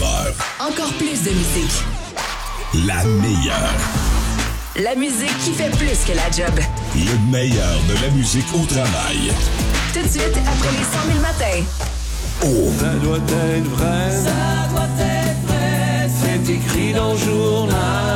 heures. Encore plus de musique. La meilleure. La musique qui fait plus que la job. Le meilleur de la musique au travail. Tout de suite, après les 100 000 matins. Oh. Ça doit être vrai. Ça doit être vrai. C'est écrit dans le journal.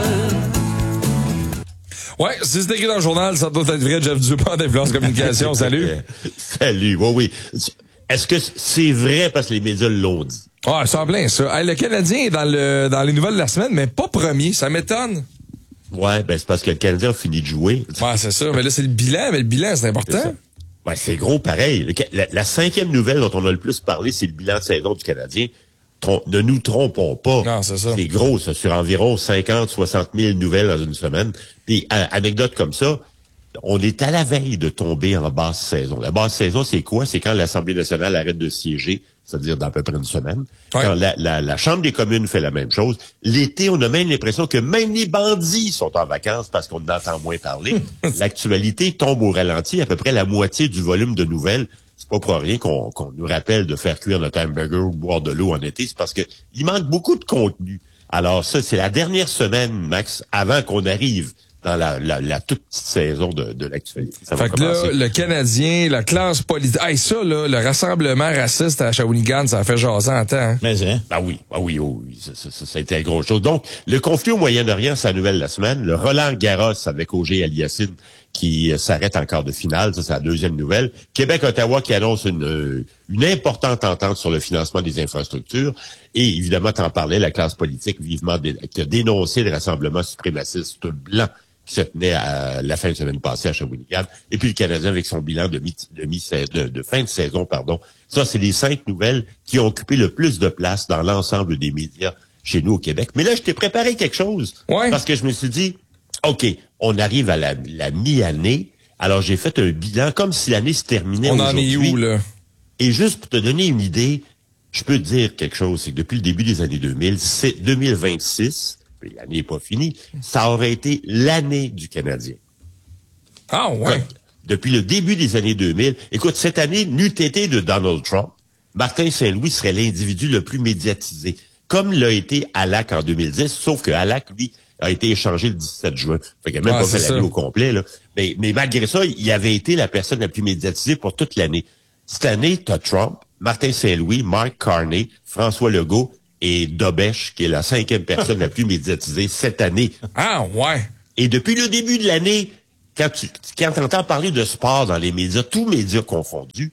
Ouais, si c'est écrit dans le journal, ça doit être vrai. Jeff Dupont d'Influence Communication, salut. Salut, oui. Est-ce que c'est vrai parce que les médias l'ont dit? Ah, ça en plein, ça. Hey, le Canadien est dans les nouvelles de la semaine, mais pas premier. Ça m'étonne. Ouais, ben c'est parce que le Canadien a fini de jouer. Ouais, c'est ça. Mais là, c'est le bilan. Mais le bilan, c'est important. Ouais, c'est gros pareil. La cinquième nouvelle dont on a le plus parlé, c'est le bilan de saison du Canadien. Ne nous trompons pas. Non, c'est ça. C'est gros, ça, sur environ 50-60 000 nouvelles dans une semaine. Puis, anecdote comme ça, on est à la veille de tomber en basse saison. La basse saison, c'est quoi? C'est quand l'Assemblée nationale arrête de siéger, c'est-à-dire dans à peu près une semaine. Ouais. Quand la Chambre des communes fait la même chose. L'été, on a même l'impression que même les bandits sont en vacances parce qu'on en entend moins parler. L'actualité tombe au ralenti, à peu près la moitié du volume de nouvelles. C'est pas pour rien qu'on nous rappelle de faire cuire notre hamburger ou boire de l'eau en été. C'est parce que il manque beaucoup de contenu. Alors ça, c'est la dernière semaine, Max, avant qu'on arrive dans la toute petite saison de l'actualité. Fait que là, le Canadien, la classe politique... Hey, ça, là, le rassemblement raciste à Shawinigan, ça a fait jaser en temps. Hein? Mais, hein? Oui, ça a été une grosse chose. Donc, le conflit au Moyen-Orient, c'est la nouvelle de la semaine. Le Roland Garros avec Auger Aliassime qui s'arrête en quart de finale. Ça, c'est la deuxième nouvelle. Québec-Ottawa qui annonce une importante entente sur le financement des infrastructures. Et évidemment, t'en parlais, la classe politique vivement qui a dénoncé le rassemblement suprémaciste blanc qui se tenait à la fin de semaine passée à Shawinigan. Et puis le Canadien avec son bilan de fin de saison, pardon. Ça, c'est les 5 nouvelles qui ont occupé le plus de place dans l'ensemble des médias chez nous au Québec. Mais là, je t'ai préparé quelque chose. Ouais. Parce que je me suis dit, OK, on arrive à la mi-année. Alors, j'ai fait un bilan comme si l'année se terminait aujourd'hui. On en est où, là? Et juste pour te donner une idée, je peux te dire quelque chose. C'est que depuis le début des années 2000, c'est 2026... l'année n'est pas finie, ça aurait été l'année du Canadien. Ah ouais. Depuis le début des années 2000, écoute, cette année n'eût été de Donald Trump, Martin Saint-Louis serait l'individu le plus médiatisé, comme l'a été Halak en 2010, sauf que Halak, lui, a été échangé le 17 juin. Fait qu'il n'a même pas fait l'année au complet, là. Mais malgré ça, il avait été la personne la plus médiatisée pour toute l'année. Cette année, t'as Trump, Martin Saint-Louis, Mark Carney, François Legault, et Dobesch, qui est la 5e personne la plus médiatisée cette année. Ah, ouais. Et depuis le début de l'année, quand t'entends parler de sport dans les médias, tous médias confondus,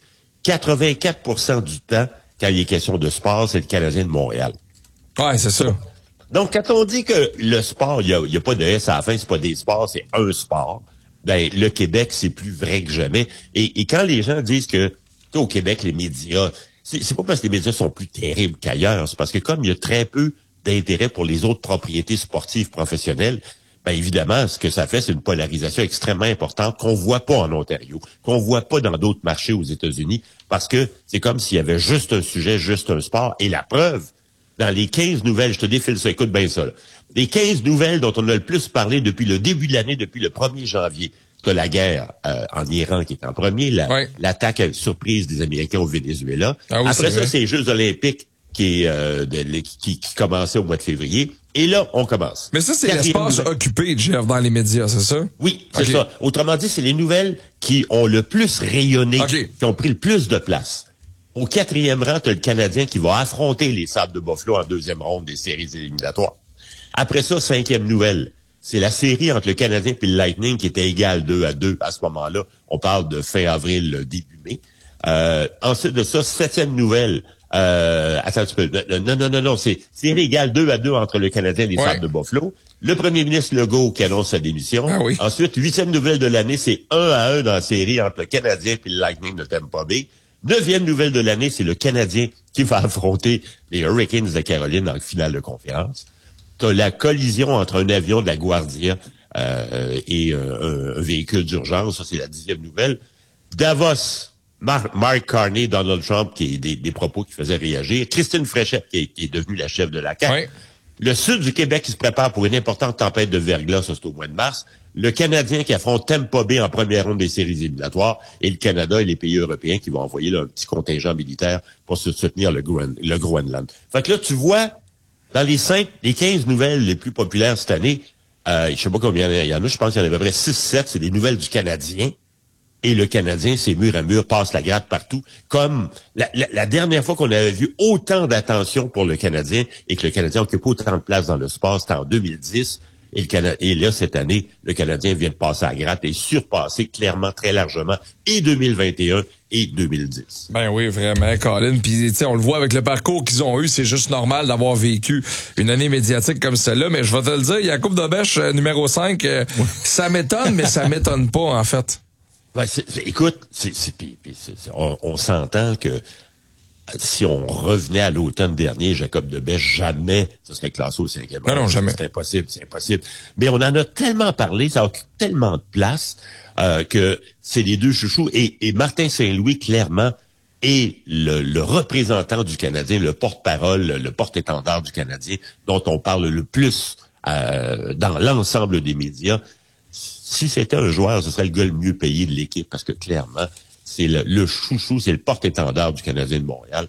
84% du temps, quand il est question de sport, c'est le Canadien de Montréal. Ouais, c'est ça. Donc, quand on dit que le sport, il y a pas de S à la fin, c'est pas des sports, c'est un sport, ben, le Québec, c'est plus vrai que jamais. Et quand les gens disent que, au Québec, les médias, c'est pas parce que les médias sont plus terribles qu'ailleurs, c'est parce que comme il y a très peu d'intérêt pour les autres propriétés sportives professionnelles, ben évidemment, ce que ça fait, c'est une polarisation extrêmement importante qu'on voit pas en Ontario, qu'on voit pas dans d'autres marchés aux États-Unis, parce que c'est comme s'il y avait juste un sujet, juste un sport. Et la preuve, dans les 15 nouvelles, je te défile ça, écoute bien ça, là. Les 15 nouvelles dont on a le plus parlé depuis le début de l'année, depuis le 1er janvier, que la guerre en Iran qui est en premier, l'attaque surprise des Américains au Venezuela. Ah oui, après ça, c'est les Jeux olympiques qui commençaient au mois de février. Et là, on commence. Mais ça, c'est l'espace occupé, Jeff, dans les médias, c'est ça? Oui, c'est ça. Autrement dit, c'est les nouvelles qui ont le plus rayonné, qui ont pris le plus de place. Au 4e rang, tu as le Canadien qui va affronter les Sables de Buffalo en 2e ronde des séries éliminatoires. Après ça, 5e nouvelle. C'est la série entre le Canadien et le Lightning qui était égale 2-2 à ce moment-là. On parle de fin avril, début mai. Ensuite de ça, 7e nouvelle. Attends un petit peu. Non. C'est série égale 2-2 entre le Canadien et les Sables de Buffalo. Le premier ministre Legault qui annonce sa démission. Ah oui. Ensuite, 8e nouvelle de l'année, c'est 1-1 dans la série entre le Canadien et le Lightning de Tampa Bay. 9e nouvelle de l'année, c'est le Canadien qui va affronter les Hurricanes de Caroline en finale de conférence. T'as la collision entre un avion de la Guardia et un véhicule d'urgence. Ça, c'est la 10e nouvelle. Davos, Mark Carney, Donald Trump, qui est des propos qui faisaient réagir. Christine Fréchette, qui est devenue la chef de la CAQ. Oui. Le sud du Québec qui se prépare pour une importante tempête de verglas, ça c'est au mois de mars. Le Canadien qui affronte Tampa Bay en première ronde des séries éliminatoires. Et le Canada et les pays européens qui vont envoyer là, un petit contingent militaire pour se soutenir le Groenland. Fait que là, tu vois, Dans les 15 nouvelles les plus populaires cette année, je sais pas combien il y en a, je pense qu'il y en a à peu près 6-7, c'est des nouvelles du Canadien. Et le Canadien, c'est mur à mur, passe la gratte partout. Comme la dernière fois qu'on avait vu autant d'attention pour le Canadien et que le Canadien occupe autant de place dans le sport, c'était en 2010. Et là, cette année, le Canadien vient de passer à la gratte et surpasser clairement, très largement, et 2021 et 2010. Ben oui, vraiment, Colin. Puis, tu sais, on le voit avec le parcours qu'ils ont eu, c'est juste normal d'avoir vécu une année médiatique comme celle-là. Mais je vais te le dire, Yacoub Dobèche, numéro 5, ça m'étonne, mais ça m'étonne pas, en fait. Ben, écoute, on s'entend que si on revenait à l'automne dernier, Jacob Dobèche, jamais ça serait classé au 5e rang. Non, jamais. C'est impossible. Mais on en a tellement parlé, ça occupe tellement de place que c'est les deux chouchous. Et Martin Saint-Louis, clairement, est le représentant du Canadien, le porte-parole, le porte-étendard du Canadien, dont on parle le plus dans l'ensemble des médias. Si c'était un joueur, ce serait le gars le mieux payé de l'équipe, parce que clairement, c'est le chouchou, c'est le porte-étendard du Canadien de Montréal.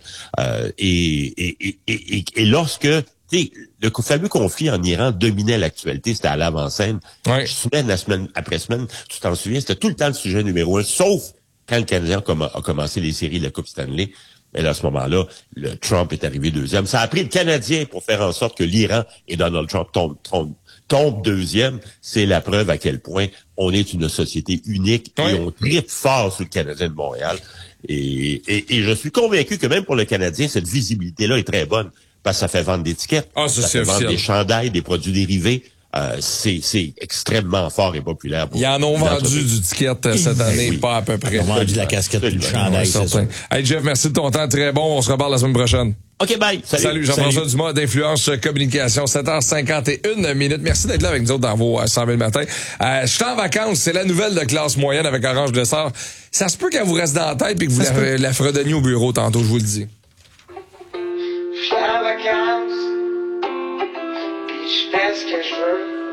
Et lorsque, tu sais, le fameux conflit en Iran dominait l'actualité, c'était à l'avant-scène. Ouais. Semaine après semaine, tu t'en souviens, c'était tout le temps le sujet numéro 1, sauf quand le Canadien a commencé les séries de la Coupe Stanley. Mais là, à ce moment-là, le Trump est arrivé deuxième. Ça a pris le Canadien pour faire en sorte que l'Iran et Donald Trump tombent deuxième. C'est la preuve à quel point on est une société unique et on tripe fort sur le Canadien de Montréal. Et je suis convaincu que même pour le Canadien, cette visibilité-là est très bonne parce que ça fait vendre des tickets, ça fait vendre des chandails, des produits dérivés. C'est extrêmement fort et populaire. Ils en ont vendu du ticket cette année, pas à peu près. Ils ont vendu la casquette et le chandail, c'est ça. Hey Jeff, merci de ton temps, très bon. On se reparle la semaine prochaine. OK, bye. Salut Jean-François Dumas d'Influence Communication, 7h51. Merci d'être là avec nous autres dans vos 100 000 matins. Je suis en vacances, c'est la nouvelle de classe moyenne avec Orange Dessert. Ça se peut qu'elle vous reste dans la tête et que vous la fredonniez au bureau tantôt, je vous le dis. Je suis en vacances, puis je fais ce que je veux.